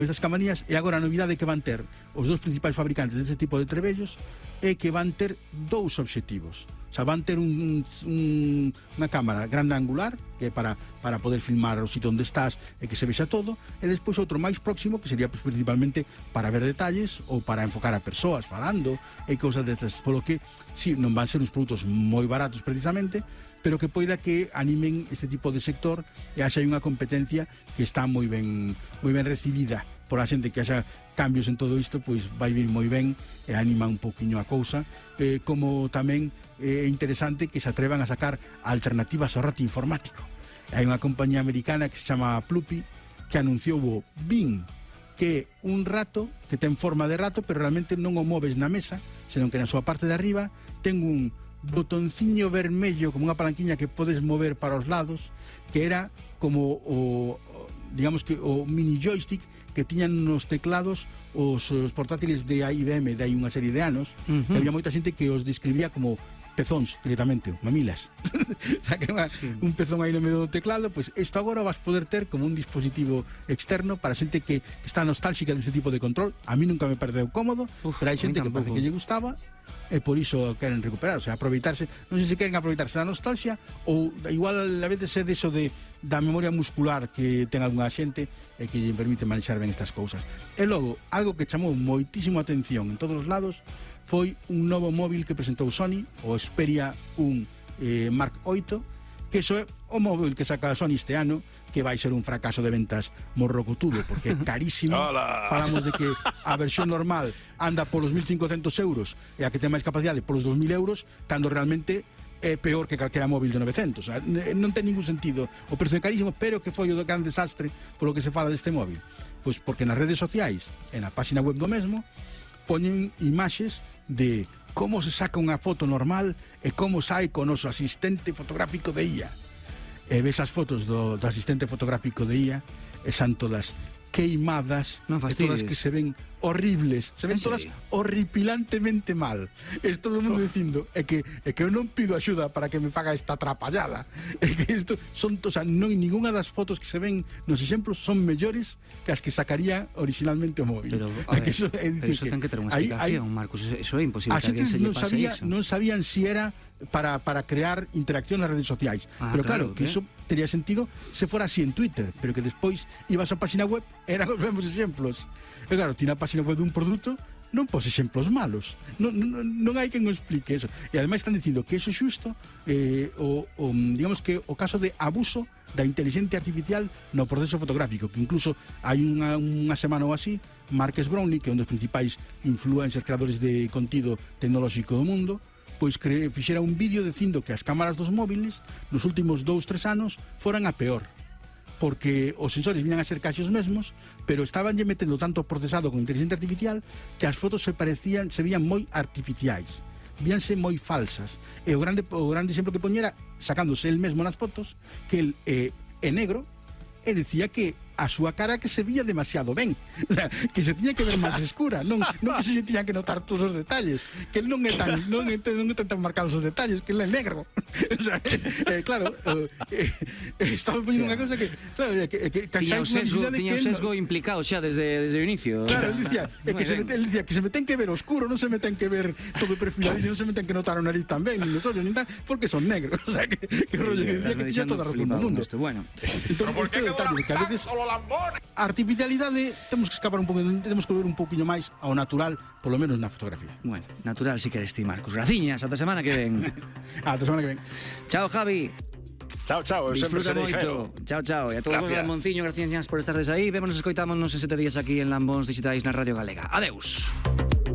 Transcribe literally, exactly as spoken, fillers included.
estas camarías, e agora a novidade que van ter os dous principais fabricantes deste tipo de trebellos é que van ter dous obxectivos. O sea, van ter un, un, unha cámara grande angular, que é para, para poder filmar o sitio onde estás e que se vexa todo, e despois outro máis próximo, que sería pues, principalmente para ver detalles ou para enfocar a persoas falando e cousas destas. Polo que, sí, non van ser uns produtos moi baratos precisamente, pero que poida que animen este tipo de sector e haxa unha competencia que está moi ben moi ben recibida por a xente, que haxa cambios en todo isto, pois vai vir moi ben e anima un poquinho a cousa, eh, como tamén é eh, interesante que se atrevan a sacar alternativas ao rato informático. Hai unha compañía americana que se chama Pluppy, que anunciou o Bing, que é un rato que ten forma de rato, pero realmente non o moves na mesa, senón que na súa parte de arriba ten un botonciño vermello como unha palanquiña que podes mover para os lados, que era como o, digamos que o mini joystick que tiñan nos teclados os, os portátiles de I B M de hai unha serie de anos, uh-huh. que había moita xente que os describía como pezóns directamente, mamilas. O sea, que unha, sí. un pezón aí no medio do teclado, pois pues isto agora vas poder ter como un dispositivo externo para xente que está nostálxica deste tipo de control. A mí nunca me perdeu cómodo, Uf, pero hai xente que parece que lle gustaba e por iso queren recuperar, o sea, aproveitarse, non sei se queren aproveitarse da nostalgia ou igual a veces ser deso de da memoria muscular que ten algunha xente e que lle permite manexar ben estas cousas. E logo, algo que chamou moitísimo a atención en todos os lados foi un novo móvil que presentou Sony, o Xperia un eh, Mark oito, que iso é o móvil que saca Sony este ano, que vai ser un fracaso de ventas morrocotudo, porque é carísimo. Falamos de que a versión normal anda polos mil cincocentos euros e a que ten máis capacidade polos dos mil euros, cando realmente é peor que calquera móvil de novecentos. O sea, non ten ningún sentido o prezo é carísimo, pero que foi o gran desastre polo que se fala deste móvil. Pois porque nas redes sociais e na página web do mesmo poñen imaxes de como se saca unha foto normal e como sai con o noso asistente fotográfico de I A. E ves as fotos do, do asistente fotográfico de I A e son todas queimadas, non e todas que se ven horribles, se ven todas horripilantemente mal. É todo o mundo dicindo é que, é que eu non pido axuda para que me faga esta atrapallada, é que isto son, o sea, non ninguna das fotos que se ven nos exemplos son mellores que as que sacaría originalmente o móvil. Pero, a ver, eso, é pero eso ten que ter unha explicación, hay, Marcos, eso é imposible que alguén se lle pase sabía, iso. Non sabían si era para, para crear interacción nas redes sociais, ah, pero claro, claro que iso tería sentido se fora así en Twitter, pero que despois ibas á página web, eran os mesmos exemplos. E claro, tiene a página web dun produto, non pos exemplos malos, non, non, non hai quen o explique eso. E ademais están dicindo que eso xusto eh, o, o, digamos que o caso de abuso da inteligencia artificial no proceso fotográfico, que incluso hai unha, unha semana ou así, Marques Brownlee, que é un dos principais influencers creadores de contido tecnolóxico do mundo, pois cre, fixera un vídeo dicindo que as cámaras dos móviles nos últimos dous, tres anos foran a peor, porque os sensores viñan a ser casi os mesmos, pero estaban lle metendo tanto procesado con inteligencia artificial que as fotos se parecían, se vían moi artificiais, víanse moi falsas. E o grande, o grande exemplo que poñera, sacándose el mesmo nas fotos, que el eh, é negro, e decía que a súa cara que se vía demasiado ben, o sea, que se tiña que ver máis escura, non, non que se tiña que notar todos os detalles, que non é tan non é, non é tan marcados os detalles, que ele é negro. O sea, eh, claro, eh, eh, estaba poñendo unha cosa que, claro, que, que, que tiña o sesgo, tiña o sesgo no, implicado xa desde, desde o inicio. Claro, él dicía, eh, que se me, él dicía que se me ten que ver oscuro, non se me ten que ver todo perfiladillo, non se me ten que notar o nariz tan ben, nin os ollos, nin tal, porque son negros. O sea, que, que rollo que dicía que tiña toda a razón do mundo. Bueno, entón, este detalle que a veces a artificialidade temos que escapar un pouco, temos que ver un pouquiño máis ao natural, polo menos na fotografía. Bueno, natural si queres ti, Marcos. Graciñas, ata semana que ven. Ata semana que ven. Chao, Javi. Chao, chao, eu sempre disfruta serei moito. Chao, chao. E a todos os Lambonciño, gracias por estar desde aí. Vémonos, escoitámonos en sete días aquí en Lambóns Digitais na Radio Galega. Adeus.